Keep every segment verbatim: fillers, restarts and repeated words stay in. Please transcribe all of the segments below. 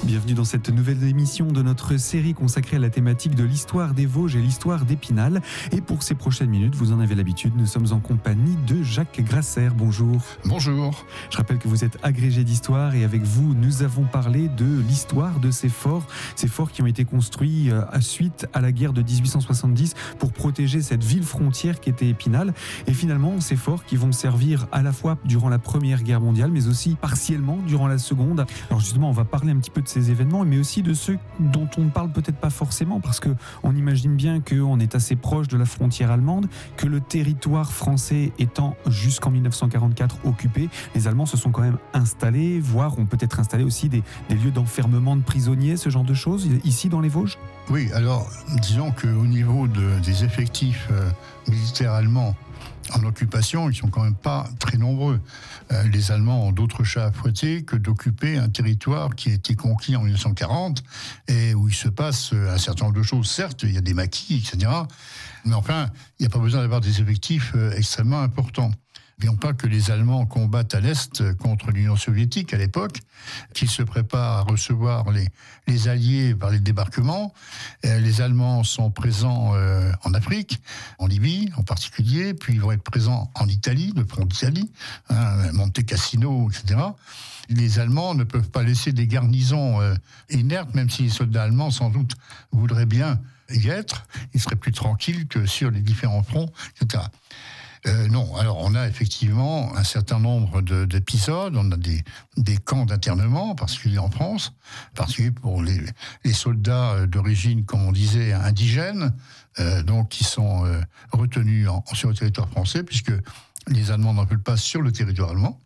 Bienvenue dans cette nouvelle émission de notre série consacrée à la thématique de l'histoire des Vosges et l'histoire d'Épinal. Et pour ces prochaines minutes, vous en avez l'habitude, nous sommes en compagnie de Jacques Grasser. Bonjour. Bonjour. Je rappelle que vous êtes agrégé d'histoire et avec vous, nous avons parlé de l'histoire de ces forts, ces forts qui ont été construits à suite à la guerre de dix-huit cent soixante-dix pour protéger cette ville frontière qui était Épinal. Et finalement, ces forts qui vont servir à la fois durant la Première Guerre mondiale, mais aussi partiellement durant la Seconde. Alors justement, on va parler un petit peu de ces événements, mais aussi de ceux dont on ne parle peut-être pas forcément, parce qu'on imagine bien qu'on est assez proche de la frontière allemande, que le territoire français étant jusqu'en mille neuf cent quarante-quatre occupé, les Allemands se sont quand même installés, voire ont peut-être installé aussi des, des lieux d'enfermement de prisonniers, ce genre de choses, ici dans les Vosges. Oui, alors disons qu'au niveau de, des effectifs euh, militaires allemands en occupation, ils sont quand même pas très nombreux. Euh, les Allemands ont d'autres chats à fouetter que d'occuper un territoire qui a été conquis en mille neuf cent quarante et où il se passe un certain nombre de choses. Certes, il y a des maquis, et cetera. Mais enfin, il n'y a pas besoin d'avoir des effectifs euh, extrêmement importants. N'oublions pas que les Allemands combattent à l'Est contre l'Union soviétique à l'époque, qu'ils se préparent à recevoir les, les Alliés par les débarquements. Et les Allemands sont présents euh, en Afrique, en Libye en particulier, puis ils vont être présents en Italie, le front d'Italie, hein, Monte Cassino, et cetera. Les Allemands ne peuvent pas laisser des garnisons euh, inertes, même si les soldats allemands, sans doute, voudraient bien y être. Ils seraient plus tranquilles que sur les différents fronts, et cetera. Euh, non, alors on a effectivement un certain nombre de, d'épisodes, on a des, des camps d'internement, en particulier en France, en particulier pour les, les soldats d'origine, comme on disait, indigènes, euh, donc qui sont euh, retenus en, sur le territoire français, puisque les Allemands n'en veulent pas sur le territoire allemand.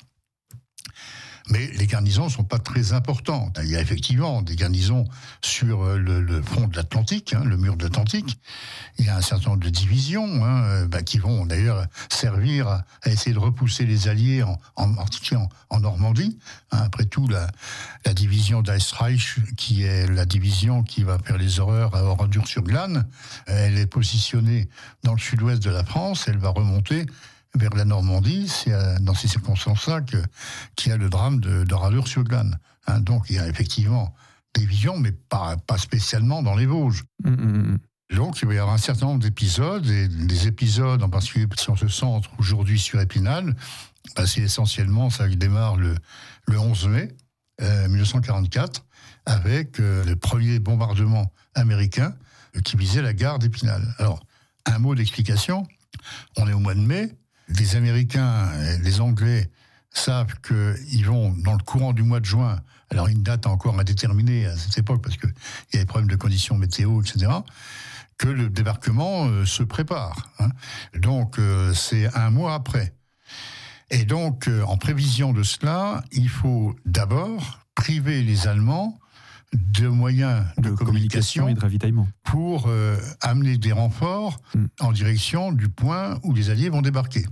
Mais les garnisons ne sont pas très importantes. Il y a effectivement des garnisons sur le, le front de l'Atlantique, hein, le mur de l'Atlantique. Il y a un certain nombre de divisions hein, bah, qui vont d'ailleurs servir à, à essayer de repousser les Alliés, en, en particulier en, en Normandie. Hein, après tout, la, la division d'Eistreich, qui est la division qui va faire les horreurs à Oradour-sur-Glane, elle est positionnée dans le sud-ouest de la France, elle va remonter vers la Normandie. C'est dans ces circonstances-là que, qu'il y a le drame de, de Oradour-sur-Glane. Hein, donc il y a effectivement des visions, mais pas, pas spécialement dans les Vosges. Mmh. Donc il va y avoir un certain nombre d'épisodes, et des épisodes en particulier si on se centre aujourd'hui sur Épinal, bah c'est essentiellement ça qui démarre le, le onze mai euh, mille neuf cent quarante-quatre, avec euh, le premier bombardement américain euh, qui visait la gare d'Épinal. Alors, un mot d'explication, on est au mois de mai, les Américains et les Anglais savent qu'ils vont, dans le courant du mois de juin, alors une date encore indéterminée à cette époque, parce qu'il y a des problèmes de conditions météo, et cetera, que le débarquement euh, se prépare. Hein. Donc, euh, c'est un mois après. Et donc, euh, en prévision de cela, il faut d'abord priver les Allemands de moyens de, de communication, communication et de ravitaillement pour euh, amener des renforts mm. en direction du point où les Alliés vont débarquer.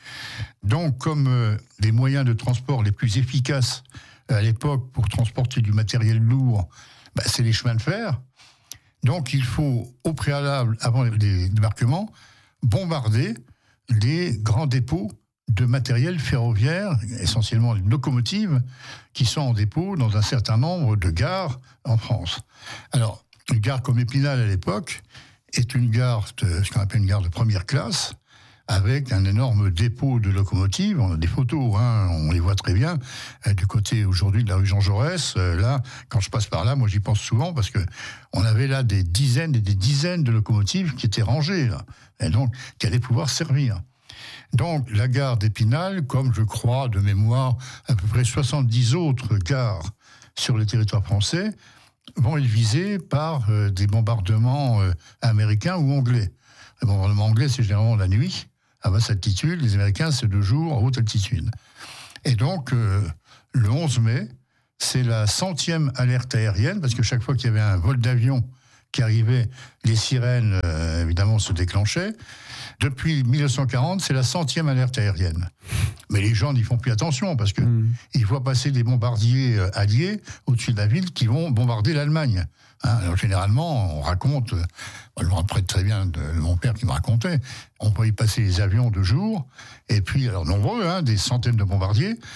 Donc, comme euh, les moyens de transport les plus efficaces à l'époque pour transporter du matériel lourd, bah, c'est les chemins de fer. Donc, il faut, au préalable, avant les débarquements, bombarder les grands dépôts de matériel ferroviaire, essentiellement les locomotives, qui sont en dépôt dans un certain nombre de gares en France. Alors, une gare comme Épinal à l'époque est une gare, de, ce qu'on appelle une gare de première classe, avec un énorme dépôt de locomotives. On a des photos, hein, on les voit très bien, euh, du côté aujourd'hui de la rue Jean Jaurès. Euh, là, quand je passe par là, moi j'y pense souvent, parce que on avait là des dizaines et des dizaines de locomotives qui étaient rangées, là, et donc qui allaient pouvoir servir. Donc, la gare d'Épinal, comme je crois de mémoire à peu près soixante-dix autres gares sur le territoire français, vont être visées par euh, des bombardements euh, américains ou anglais. Les bombardements anglais, c'est généralement la nuit, à basse altitude. Les Américains, c'est de jour, à haute altitude. Et donc, euh, le onze mai, c'est la centième alerte aérienne, parce que chaque fois qu'il y avait un vol d'avion qui arrivait, les sirènes, euh, évidemment, se déclenchaient. Depuis mille neuf cent quarante, c'est la centième alerte aérienne. Mais les gens n'y font plus attention, parce qu'ils mmh. voient passer des bombardiers alliés au-dessus de la ville qui vont bombarder l'Allemagne. Hein, alors généralement, on raconte, je me rappelle très bien de mon père qui me racontait, on voyait passer les avions de jour, et puis, alors nombreux, hein, des centaines de bombardiers,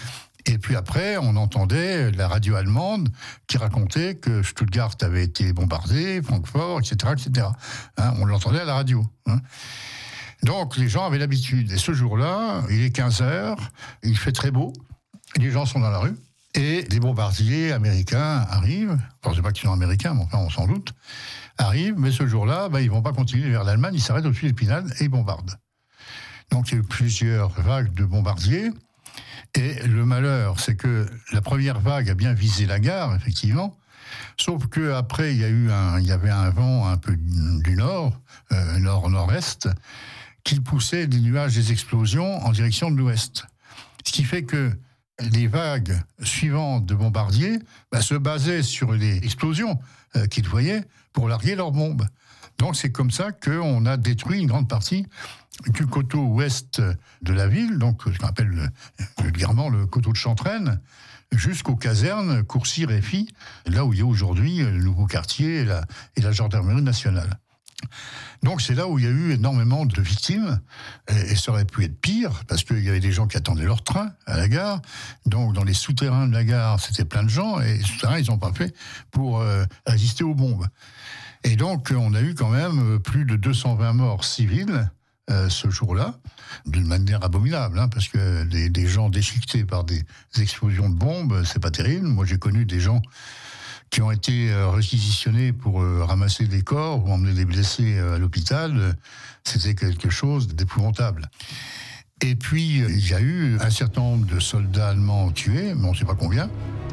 Et puis après, on entendait la radio allemande qui racontait que Stuttgart avait été bombardé, Francfort, et cetera, et cetera. Hein, on l'entendait à la radio. Hein. Donc les gens avaient l'habitude. Et ce jour-là, il est quinze heures, il fait très beau, les gens sont dans la rue, et des bombardiers américains arrivent. Enfin, je ne sais pas qu'ils sont américains, mais enfin, on s'en doute. Arrivent, mais ce jour-là, ben, ils ne vont pas continuer vers l'Allemagne, ils s'arrêtent au-dessus d'Épinal et ils bombardent. Donc il y a eu plusieurs vagues de bombardiers. Et le malheur, c'est que la première vague a bien visé la gare, effectivement, sauf qu'après, il y a eu un, il y avait un vent un peu du nord, euh, nord-nord-est, qui poussait des nuages, des explosions en direction de l'ouest. Ce qui fait que les vagues suivantes de bombardiers bah, se basaient sur les explosions euh, qu'ils voyaient pour larguer leurs bombes. Donc c'est comme ça qu'on a détruit une grande partie du coteau ouest de la ville, donc ce qu'on appelle vulgairement le coteau de Chantraine, jusqu'aux casernes Courcy-Réfy, là où il y a aujourd'hui le nouveau quartier et la, et la gendarmerie nationale. Donc c'est là où il y a eu énormément de victimes, et, et ça aurait pu être pire, parce qu'il y avait des gens qui attendaient leur train à la gare, donc dans les souterrains de la gare, c'était plein de gens, et les souterrains, ils n'ont pas fait pour euh, résister aux bombes. Et donc on a eu quand même plus de deux cent vingt morts civils, Euh, ce jour-là, d'une manière abominable, hein, parce que des, des gens déchiquetés par des explosions de bombes, c'est pas terrible. Moi, j'ai connu des gens qui ont été euh, réquisitionnés pour euh, ramasser des corps ou emmener des blessés euh, à l'hôpital. C'était quelque chose d'épouvantable. Et puis, il y a eu un certain nombre de soldats allemands tués, mais on ne sait pas combien.